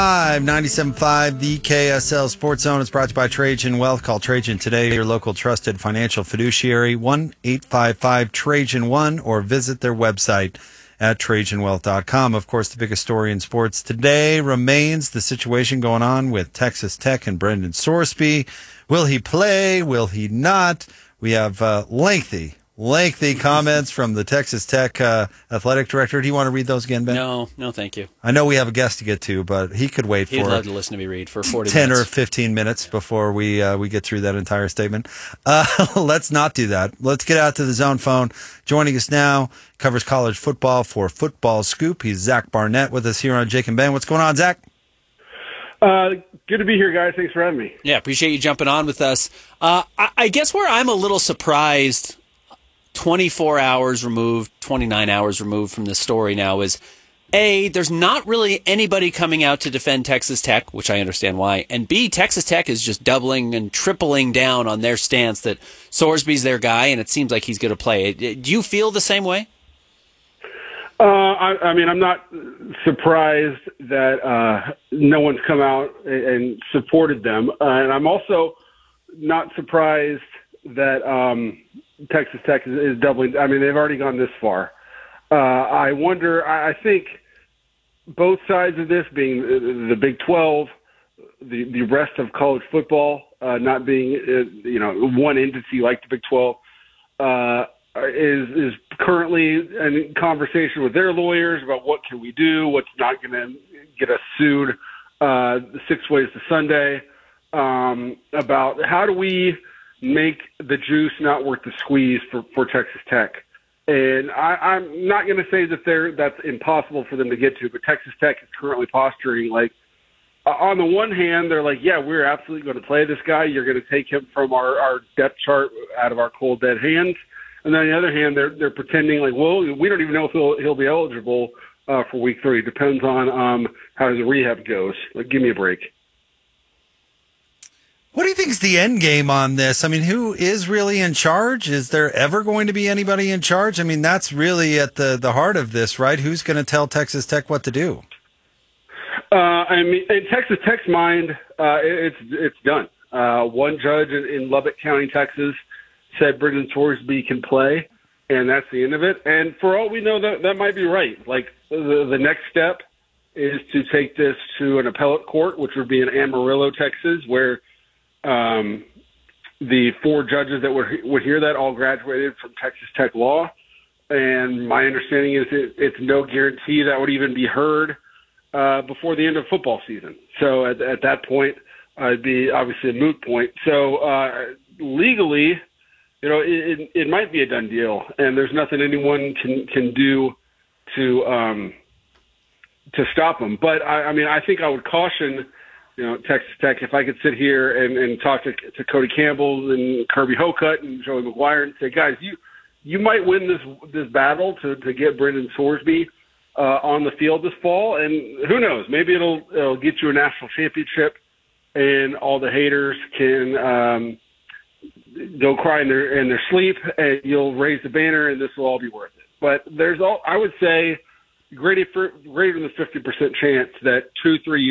97.5, the KSL Sports Zone is brought to you by Trajan Wealth. Call Trajan today, your local trusted financial fiduciary, 1-855-TRAJAN1, or visit their website at TrajanWealth.com. Of course, the biggest story in sports today remains the situation going on with Texas Tech and Brendan Sorsby. Will he play? Will he not? We have lengthy comments from the Texas Tech athletic director. Do you want to read those again, Ben? No, thank you. I know we have a guest to get to, but he could wait He'd love to listen to me read for 40 10 minutes. or 15 minutes before we get through that entire statement. Let's not do that. Let's get out to the zone phone. Joining us now, covers college football for Football Scoop. He's Zach Barnett with us here on Jake and Ben. What's going on, Zach? Good to be here, guys. Thanks for having me. Yeah, appreciate you jumping on with us. I guess where I'm a little surprised 24 hours removed, 29 hours removed from this story now is, A, there's not really anybody coming out to defend Texas Tech, which I understand why, and B, Texas Tech is just doubling and tripling down on their stance that Sorsby's their guy, and it seems like he's going to play. Do you feel the same way? I mean, I'm not surprised that no one's come out and supported them, and I'm also not surprised that Texas Tech is doubling. I mean, they've already gone this far. I wonder, I think both sides of this, being the Big 12, the rest of college football, not being, one entity like the Big 12, is currently in conversation with their lawyers about what can we do, what's not going to get us sued, 6 ways to Sunday, about how do we make the juice not worth the squeeze for Texas Tech. And I'm not going to say that that's impossible for them to get to, but Texas Tech is currently posturing like, on the one hand, they're like, yeah, we're absolutely going to play this guy. You're going to take him from our depth chart out of our cold, dead hands. And then on the other hand, they're pretending like, well, we don't even know if he'll be eligible for week 3. It depends on how his rehab goes. Like, give me a break. What do you think is the end game on this? I mean, who is really in charge? Is there ever going to be anybody in charge? I mean, that's really at the heart of this, right? Who's going to tell Texas Tech what to do? I mean, in Texas Tech's mind, it's done. One judge in Lubbock County, Texas, said Brendan Sorsby can play, and that's the end of it. And for all we know, that might be right. Like, the next step is to take this to an appellate court, which would be in Amarillo, Texas, where the 4 judges that would hear that all graduated from Texas Tech law. And my understanding is it's no guarantee that would even be heard before the end of football season. So at that point, it'd be obviously a moot point. So legally, it might be a done deal, and there's nothing anyone can do to stop them. But I mean, I think I would caution, Texas Tech, if I could sit here and talk to Cody Campbell and Kirby Hocutt and Joey McGuire and say, guys, you might win this battle to get Brendan Sorsby on the field this fall, and who knows, maybe it'll get you a national championship, and all the haters can go cry in their sleep, and you'll raise the banner, and this will all be worth it. But I would say greater than the 50% chance that 2-3 years